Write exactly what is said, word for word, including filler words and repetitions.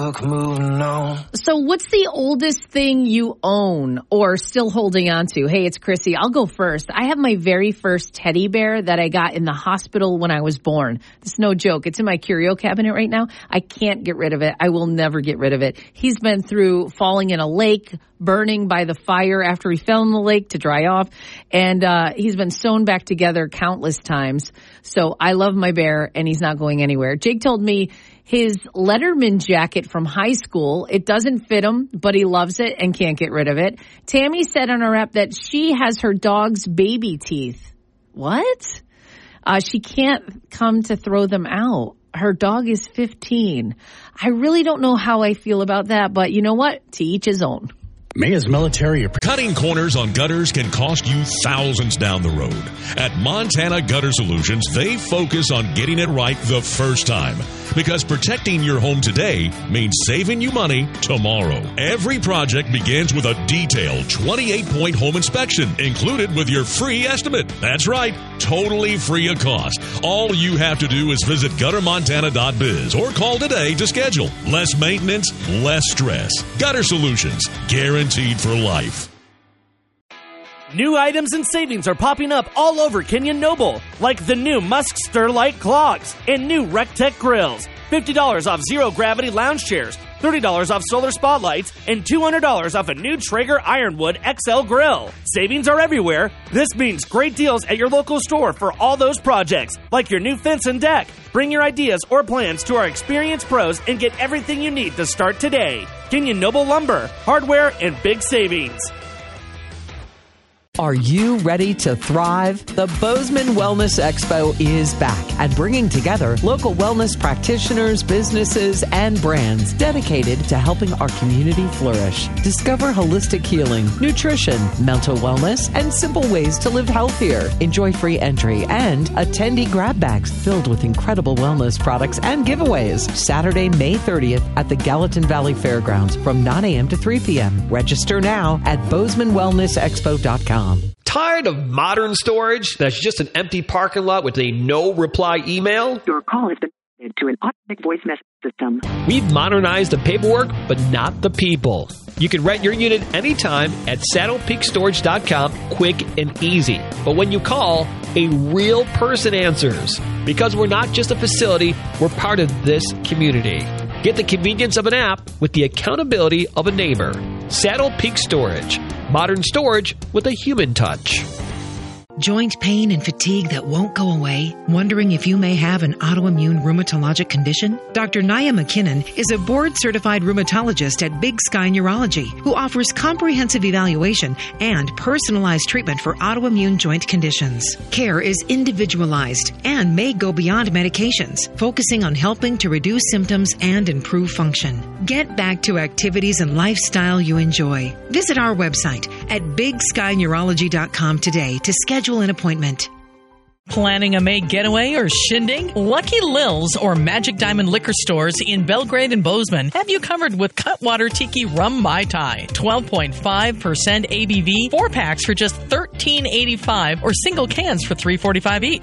book, moving on. So what's the oldest thing you own or still holding on to? Hey, it's Chrissy. I'll go first. I have my very first teddy bear that I got in the hospital when I was born. It's no joke. It's in my curio cabinet right now. I can't get rid of it. I will never get rid of it. He's been through falling in a lake, burning by the fire after he fell in the lake to dry off. And uh, he's been sewn back together countless times. So I love my bear, and he's not going anywhere. Jake told me his Letterman jacket from high school, it doesn't fit him, but he loves it and can't get rid of it. Tammy said on her app that she has her dog's baby teeth. What? Uh, she can't come to throw them out. Her dog is fifteen. I really don't know how I feel about that, but you know what? To each his own. Maya's Military. Cutting corners on gutters can cost you thousands down the road. At Montana Gutter Solutions, they focus on getting it right the first time. Because protecting your home today means saving you money tomorrow. Every project begins with a detailed twenty-eight point home inspection included with your free estimate. That's right, totally free of cost. All you have to do is visit gutter montana dot biz or call today to schedule. Less maintenance, less stress. Gutter Solutions, guaranteed for life. New items and savings are popping up all over Kenyon Noble, like the new Musk Stir Light clogs and new RecTech grills. fifty dollars off zero-gravity lounge chairs, thirty dollars off solar spotlights, and two hundred dollars off a new Traeger Ironwood X L grill. Savings are everywhere. This means great deals at your local store for all those projects, like your new fence and deck. Bring your ideas or plans to our experienced pros and get everything you need to start today. Kenyon Noble Lumber, hardware, and big savings. Are you ready to thrive? The Bozeman Wellness Expo is back and bringing together local wellness practitioners, businesses, and brands dedicated to helping our community flourish. Discover holistic healing, nutrition, mental wellness, and simple ways to live healthier. Enjoy free entry and attendee grab bags filled with incredible wellness products and giveaways. Saturday, May thirtieth at the Gallatin Valley Fairgrounds from nine a.m. to three p.m. Register now at bozeman wellness expo dot com. Tired of modern storage that's just an empty parking lot with a no-reply email? Your call has been forwarded to an automatic voice message system. We've modernized the paperwork, but not the people. You can rent your unit anytime at saddle peak storage dot com, quick and easy. But when you call, a real person answers. Because we're not just a facility, we're part of this community. Get the convenience of an app with the accountability of a neighbor. Saddle Peak Storage. Modern storage with a human touch. Joint pain and fatigue that won't go away? Wondering if you may have an autoimmune rheumatologic condition? Doctor Naya McKinnon is a board-certified rheumatologist at Big Sky Neurology who offers comprehensive evaluation and personalized treatment for autoimmune joint conditions. Care is individualized and may go beyond medications, focusing on helping to reduce symptoms and improve function. Get back to activities and lifestyle you enjoy. Visit our website at big sky neurology dot com today to schedule an appointment. Planning a May getaway or shindig? Lucky Lil's or Magic Diamond liquor stores in Belgrade and Bozeman have you covered with Cutwater Tiki Rum Mai Tai. twelve point five percent A B V, four packs for just thirteen eighty-five or single cans for three forty-five each.